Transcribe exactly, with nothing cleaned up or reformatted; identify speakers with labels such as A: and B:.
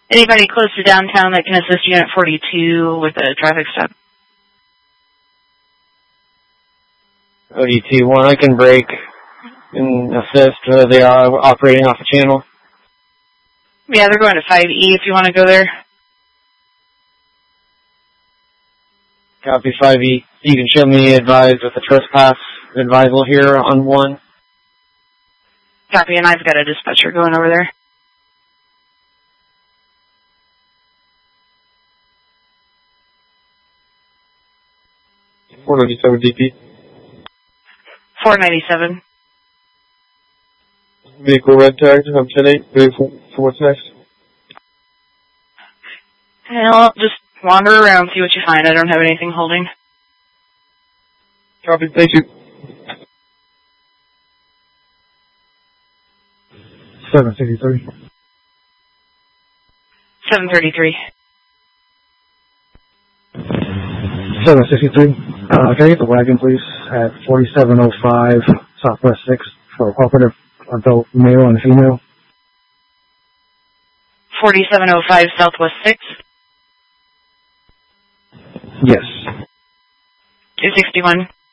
A: Anybody close to downtown that can assist Unit forty-two with a traffic stop?
B: O D T one, I can break and assist. Uh, they are operating off the channel.
A: Yeah, they're going to five E if you want to go there.
B: Copy five E. You can show me advised with the trespass advisal here on one.
A: Copy, and I've got a dispatcher going over there.
B: four ninety-seven D P.
A: four ninety-seven.
B: Vehicle red tagged. I'm ten eight. Ready for, for what's next?
A: Well, just wander around, see what you find. I don't have anything holding.
B: Copy. Thank you.
C: seven sixty-three.
A: seven thirty-three.
C: seven sixty-three. Uh, can I get the wagon, please, at forty-seven oh five Southwest sixth for operative adult male and female?
A: forty-seven oh five Southwest sixth.
C: Yes.
A: two sixty-one.